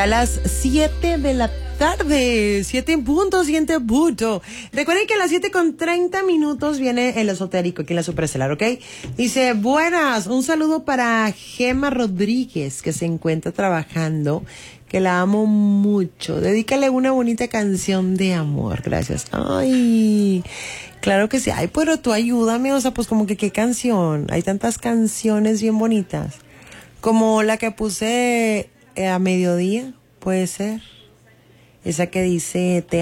A las 7 de la tarde, 7 en punto, 7 en punto. Recuerden que a las 7:30 viene el esotérico aquí en la Superestelar, ¿ok? Dice, buenas, un saludo para Gema Rodríguez, que se encuentra trabajando, que la amo mucho. Dedícale una bonita canción de amor, gracias. Ay, claro que sí. Ay, pero tú ayúdame, o sea, pues como que qué canción. Hay tantas canciones bien bonitas. Como la que puse a mediodía, puede ser. Esa que dice, te